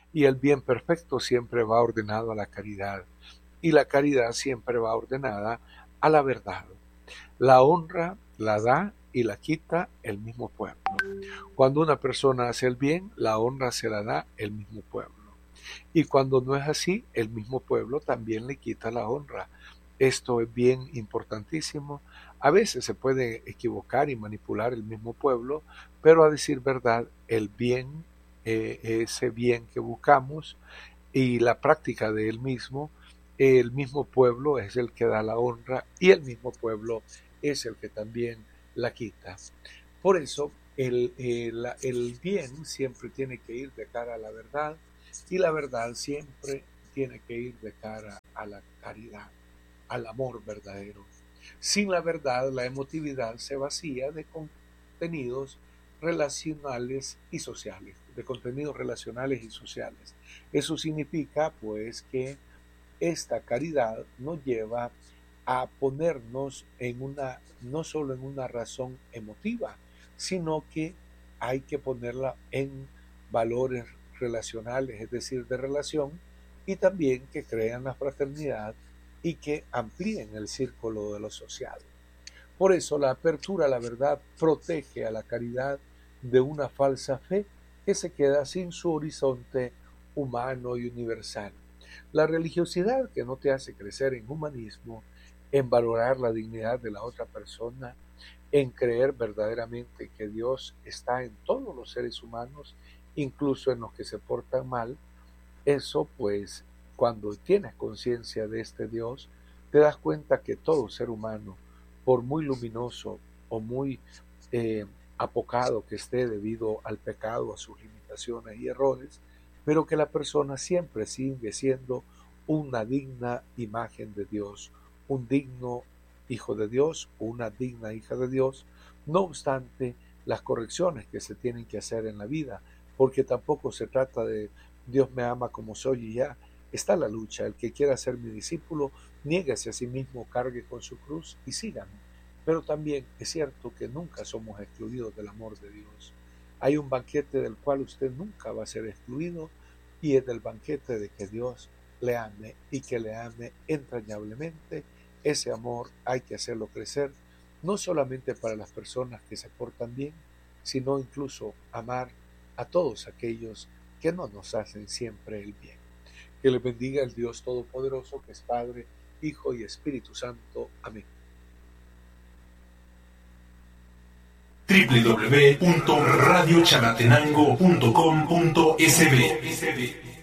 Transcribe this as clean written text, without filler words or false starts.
Y el bien perfecto siempre va ordenado a la caridad. Y la caridad siempre va ordenada a la verdad. La honra la da y la quita el mismo pueblo. Cuando una persona hace el bien, la honra se la da el mismo pueblo. Y cuando no es así, el mismo pueblo también le quita la honra. Esto es bien importantísimo. A veces se puede equivocar y manipular el mismo pueblo, pero a decir verdad, el bien, ese bien que buscamos y la práctica de él mismo, el mismo pueblo es el que da la honra y el mismo pueblo es el que también la quita. Por eso el bien siempre tiene que ir de cara a la verdad y la verdad siempre tiene que ir de cara a la caridad, al amor verdadero. Sin la verdad, la emotividad se vacía de contenidos relacionales y sociales, de contenidos relacionales y sociales. Eso significa, pues, que esta caridad nos lleva a ponernos en una, no solo en una razón emotiva, sino que hay que ponerla en valores relacionales, es decir, de relación, y también que crean la fraternidad y que amplíen el círculo de lo social. Por eso la apertura a la verdad protege a la caridad de una falsa fe que se queda sin su horizonte humano y universal. La religiosidad que no te hace crecer en humanismo, en valorar la dignidad de la otra persona, en creer verdaderamente que Dios está en todos los seres humanos, incluso en los que se portan mal, eso pues cuando tienes conciencia de este Dios, te das cuenta que todo ser humano, por muy luminoso o muy eh, apocado que esté debido al pecado, a sus limitaciones y errores, pero que la persona siempre sigue siendo una digna imagen de Dios, un digno hijo de Dios, una digna hija de Dios, no obstante las correcciones que se tienen que hacer en la vida, porque tampoco se trata de Dios me ama como soy y ya. Está la lucha. El que quiera ser mi discípulo, niéguese a sí mismo, cargue con su cruz y sígame. Pero también es cierto que nunca somos excluidos del amor de Dios. Hay un banquete del cual usted nunca va a ser excluido y es del banquete de que Dios le ame y que le ame entrañablemente. Ese amor hay que hacerlo crecer, no solamente para las personas que se portan bien, sino incluso amar a todos aquellos que no nos hacen siempre el bien. Que les bendiga el Dios Todopoderoso, que es Padre, Hijo y Espíritu Santo. Amén. www.radiochalatenango.com.sb